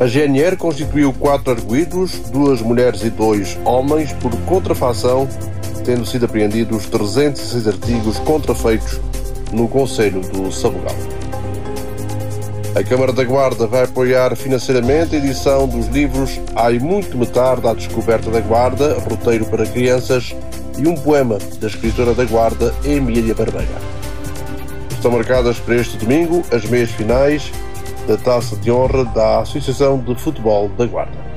A GNR constituiu 4 arguidos, 2 mulheres e 2 homens, por contrafação, tendo sido apreendidos 306 artigos contrafeitos no concelho do Sabugal. A Câmara da Guarda vai apoiar financeiramente a edição dos livros Ai Muito Me Tarde à Descoberta da Guarda, roteiro para crianças, e um poema da escritora da Guarda, Emília Barbeira. Estão marcadas para este domingo as meias finais da Taça de Honra da Associação de Futebol da Guarda.